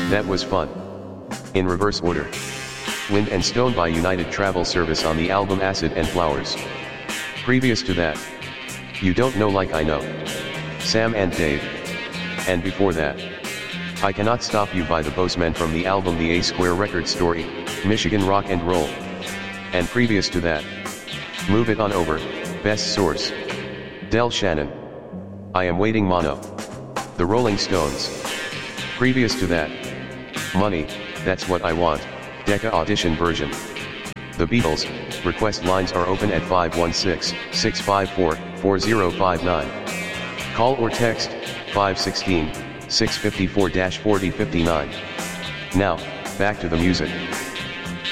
That was fun. In reverse order. Wind and Stone by United Travel Service on the album Acid and Flowers. Previous to that, You Don't Know Like I Know, Sam and Dave. And before that, I Cannot Stop You by the Bozemen from the album The A Square Record Story, Michigan Rock and Roll. And previous to that, Move It On Over, Best Source, Del Shannon, I Am Waiting Mono, The Rolling Stones. Previous to that, Money, That's What I Want, Decca Audition version. The Beatles, request lines are open at 516-654-4059. Call or text, 516-654-4059. Now, back to the music.